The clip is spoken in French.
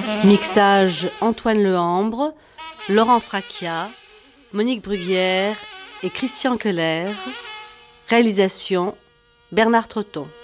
Mixage Antoine Lehambre, Laurent Fracchia, Monique Bruguière et Christian Keller. Réalisation Bernard Trotton.